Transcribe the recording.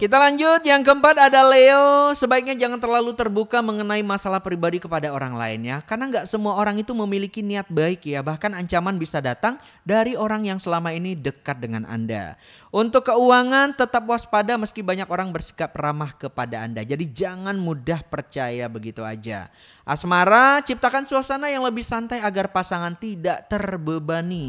Kita lanjut, yang keempat ada Leo. Sebaiknya jangan terlalu terbuka mengenai masalah pribadi kepada orang lain ya. Karena nggak semua orang itu memiliki niat baik ya. Bahkan ancaman bisa datang dari orang yang selama ini dekat dengan Anda. Untuk keuangan tetap waspada meski banyak orang bersikap ramah kepada Anda. Jadi jangan mudah percaya begitu aja. Asmara, ciptakan suasana yang lebih santai agar pasangan tidak terbebani.